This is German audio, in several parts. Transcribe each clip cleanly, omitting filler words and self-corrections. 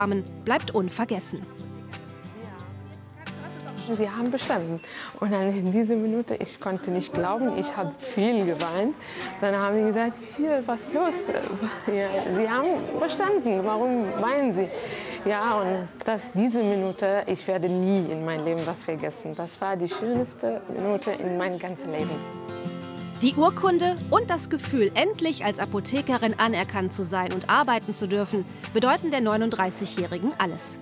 bleibt unvergessen. Sie haben bestanden. Und dann in dieser Minute, ich konnte nicht glauben, ich habe viel geweint. Dann haben sie gesagt, hier, was ist los? Ja, Sie haben bestanden, warum weinen Sie? Ja, und diese Minute, ich werde nie in meinem Leben das vergessen. Das war die schönste Minute in meinem ganzen Leben. Die Urkunde und das Gefühl, endlich als Apothekerin anerkannt zu sein und arbeiten zu dürfen, bedeuten der 39-Jährigen alles.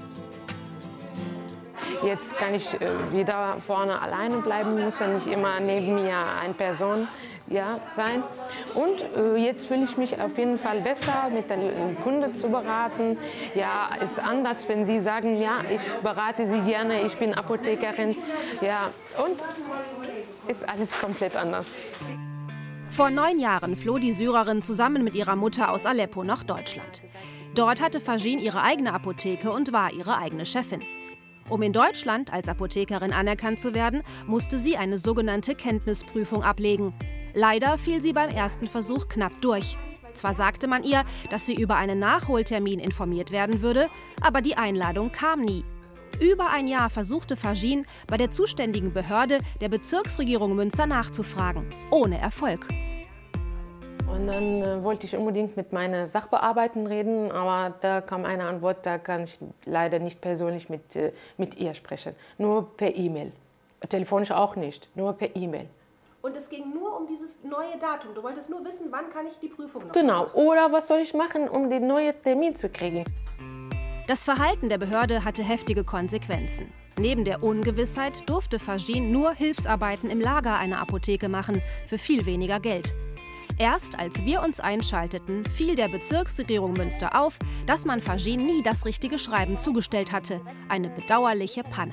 Jetzt kann ich wieder vorne alleine bleiben, muss ja nicht immer neben mir eine Person sein. Und jetzt fühle ich mich auf jeden Fall besser, mit dem Kunde zu beraten. Ja, ist anders, wenn Sie sagen, ja, ich berate Sie gerne, ich bin Apothekerin. Ja, und ist alles komplett anders. Vor 9 Jahren floh die Syrerin zusammen mit ihrer Mutter aus Aleppo nach Deutschland. Dort hatte Fajin ihre eigene Apotheke und war ihre eigene Chefin. Um in Deutschland als Apothekerin anerkannt zu werden, musste sie eine sogenannte Kenntnisprüfung ablegen. Leider fiel sie beim ersten Versuch knapp durch. Zwar sagte man ihr, dass sie über einen Nachholtermin informiert werden würde, aber die Einladung kam nie. Über ein Jahr versuchte Fajin, bei der zuständigen Behörde der Bezirksregierung Münster nachzufragen. Ohne Erfolg. Und dann wollte ich unbedingt mit meiner Sachbearbeiterin reden, aber da kam eine Antwort, da kann ich leider nicht persönlich mit ihr sprechen. Nur per E-Mail. Telefonisch auch nicht, nur per E-Mail. Und es ging nur um dieses neue Datum? Du wolltest nur wissen, wann kann ich die Prüfung noch Genau, machen? oder was soll ich machen, um den neuen Termin zu kriegen? Das Verhalten der Behörde hatte heftige Konsequenzen. Neben der Ungewissheit durfte Fajin nur Hilfsarbeiten im Lager einer Apotheke machen, für viel weniger Geld. Erst als wir uns einschalteten, fiel der Bezirksregierung Münster auf, dass man Fajin nie das richtige Schreiben zugestellt hatte. Eine bedauerliche Panne.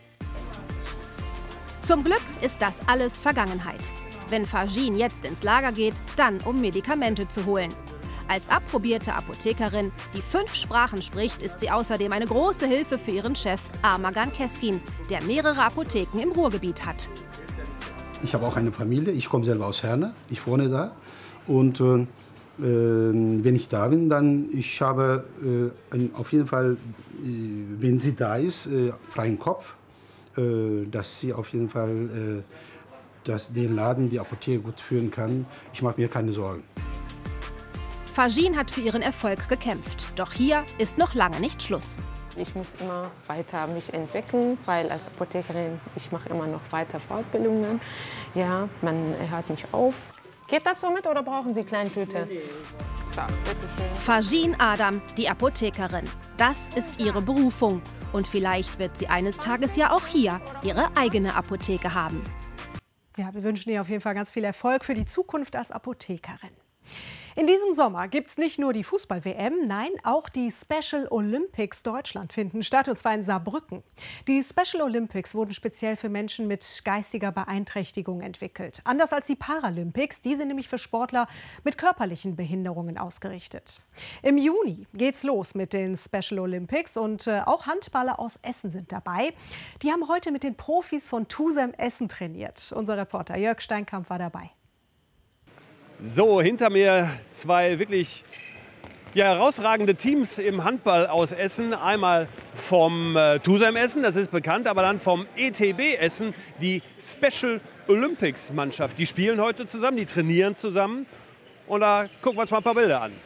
Zum Glück ist das alles Vergangenheit. Wenn Fajin jetzt ins Lager geht, dann um Medikamente zu holen. Als approbierte Apothekerin, die 5 Sprachen spricht, ist sie außerdem eine große Hilfe für ihren Chef Armagan Keskin, der mehrere Apotheken im Ruhrgebiet hat. Ich habe auch eine Familie, ich komme selber aus Herne, ich wohne da. Und wenn ich da bin, dann ich habe auf jeden Fall, wenn sie da ist, freien Kopf, dass sie auf jeden Fall den Laden, die Apotheke gut führen kann. Ich mache mir keine Sorgen. Fajin hat für ihren Erfolg gekämpft. Doch hier ist noch lange nicht Schluss. Ich muss immer weiter mich entwickeln, weil als Apothekerin, ich mache immer noch weiter Fortbildungen. Ja, man hört nicht auf. Geht das so mit oder brauchen Sie Kleintüte? Nee. So, bitteschön. Fajin Adam, die Apothekerin. Das ist ihre Berufung. Und vielleicht wird sie eines Tages ja auch hier ihre eigene Apotheke haben. Ja, wir wünschen ihr auf jeden Fall ganz viel Erfolg für die Zukunft als Apothekerin. In diesem Sommer gibt es nicht nur die Fußball-WM, nein, auch die Special Olympics Deutschland finden statt, und zwar in Saarbrücken. Die Special Olympics wurden speziell für Menschen mit geistiger Beeinträchtigung entwickelt. Anders als die Paralympics, die sind nämlich für Sportler mit körperlichen Behinderungen ausgerichtet. Im Juni geht's los mit den Special Olympics und auch Handballer aus Essen sind dabei. Die haben heute mit den Profis von TuSem Essen trainiert. Unser Reporter Jörg Steinkamp war dabei. So, hinter mir 2 wirklich herausragende Teams im Handball aus Essen. Einmal vom TuSem Essen, das ist bekannt, aber dann vom ETB Essen, die Special Olympics Mannschaft. Die spielen heute zusammen, die trainieren zusammen. Und da gucken wir uns mal ein paar Bilder an.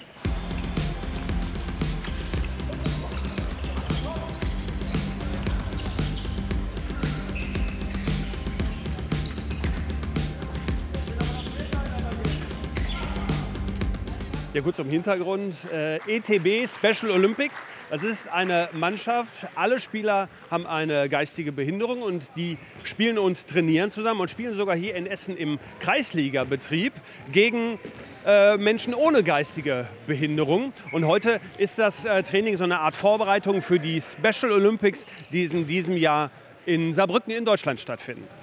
Ja gut, zum Hintergrund. ETB Special Olympics, das ist eine Mannschaft, alle Spieler haben eine geistige Behinderung und die spielen und trainieren zusammen und spielen sogar hier in Essen im Kreisliga-Betrieb gegen Menschen ohne geistige Behinderung. Und heute ist das Training so eine Art Vorbereitung für die Special Olympics, die in diesem Jahr in Saarbrücken in Deutschland stattfinden.